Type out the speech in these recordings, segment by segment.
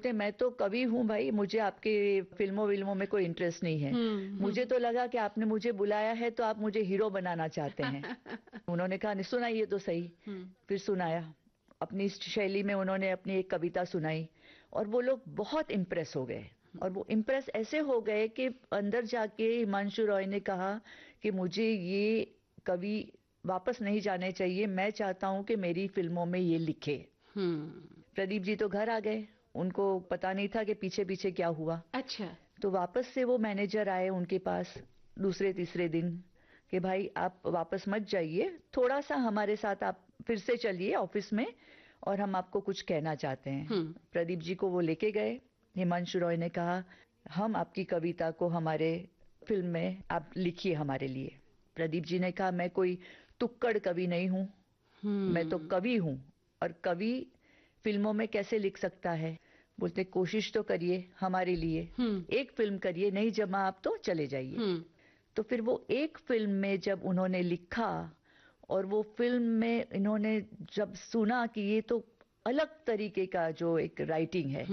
बोलते मैं तो कवि हूँ भाई, मुझे आपके फिल्मों विल्मों में कोई इंटरेस्ट नहीं है। मुझे तो लगा कि आपने मुझे बुलाया है तो आप मुझे हीरो बनाना चाहते हैं। उन्होंने कहा सुनाइए तो सही। फिर सुनाया, अपनी शैली में उन्होंने अपनी एक कविता सुनाई और वो लोग बहुत इम्प्रेस हो गए। और वो इम्प्रेस ऐसे हो गए कि अंदर जाके हिमांशु रॉय ने कहा कि मुझे ये कवि वापस नहीं जाने चाहिए, मैं चाहता हूं कि मेरी फिल्मों में ये लिखे। प्रदीप जी तो घर आ गए, उनको पता नहीं था कि पीछे पीछे क्या हुआ। अच्छा। तो वापस से वो मैनेजर आए उनके पास दूसरे तीसरे दिन कि भाई आप वापस मत जाइए, थोड़ा सा हमारे साथ आप फिर से चलिए ऑफिस में और हम आपको कुछ कहना चाहते हैं। प्रदीप जी को वो लेके गए। हिमांशु रॉय ने कहा हम आपकी कविता को हमारे फिल्म में आप लिखिए हमारे लिए। प्रदीप जी ने कहा मैं कोई तुक्कड़ कवि नहीं हूं, मैं तो कवि हूं, और कवि फिल्मों में कैसे लिख सकता है। बोलते कोशिश तो करिए हमारे लिए, एक फिल्म करिए, नहीं जमा आप तो चले जाइए। तो फिर वो एक फिल्म में जब उन्होंने लिखा और वो फिल्म में इन्होंने जब सुना कि ये तो अलग तरीके का जो एक राइटिंग है,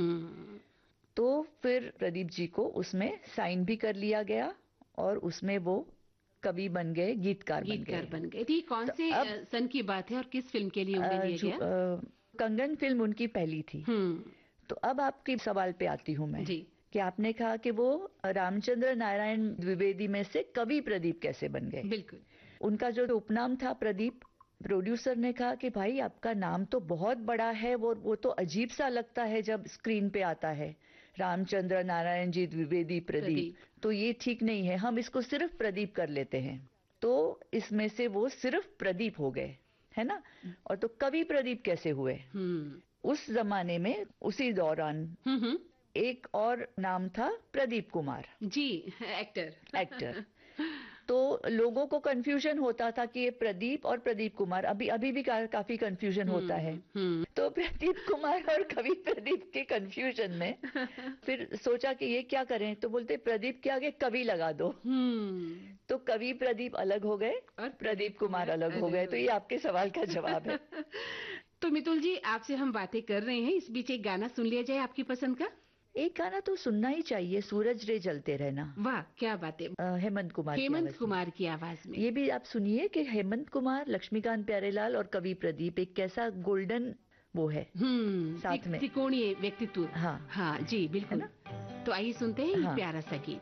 तो फिर प्रदीप जी को उसमें साइन भी कर लिया गया और उसमें वो कवि बन गए, गीतकार बन गए। थी कौन से सन की बात है और किस फिल्म के लिए उन्हें लिया गया? कंगन फिल्म उनकी पहली थी। तो अब आपके सवाल पे आती हूं मैं जी। कि आपने कहा कि वो रामचंद्र नारायण द्विवेदी में से कवि प्रदीप कैसे बन गए। बिल्कुल। उनका जो उपनाम था प्रदीप, प्रोड्यूसर ने कहा कि भाई आपका नाम तो बहुत बड़ा है, वो तो अजीब सा लगता है जब स्क्रीन पे आता है, रामचंद्र नारायण जी द्विवेदी प्रदीप, तो ये ठीक नहीं है, हम इसको सिर्फ प्रदीप कर लेते हैं। तो इसमें से वो सिर्फ प्रदीप हो गए, है ना। और तो कवि प्रदीप कैसे हुए? उस जमाने में उसी दौरान एक और नाम था प्रदीप कुमार जी, एक्टर। तो लोगों को कंफ्यूजन होता था कि ये प्रदीप और प्रदीप कुमार, अभी भी काफी कंफ्यूजन होता है। तो प्रदीप कुमार और कवि प्रदीप के कंफ्यूजन में फिर सोचा कि ये क्या करें, तो बोलते प्रदीप के आगे कवि लगा दो। तो कवि प्रदीप अलग हो गए और प्रदीप कुमार अलग हो गए। तो ये आपके सवाल का जवाब है। तो मितुल जी, आपसे हम बातें कर रहे हैं, इस बीच एक गाना सुन लिया जाए आपकी पसंद का। एक गाना तो सुनना ही चाहिए, सूरज रे जलते रहना। वाह क्या बात है। हेमंत कुमार की आवाज में ये भी आप सुनिए कि हेमंत कुमार, लक्ष्मीकांत प्यारेलाल और कवि प्रदीप एक कैसा गोल्डन वो है साथ में, त्रिकोणीय व्यक्तित्व। हाँ हाँ जी बिल्कुल। तो आइए सुनते हैं प्यारा सा गीत।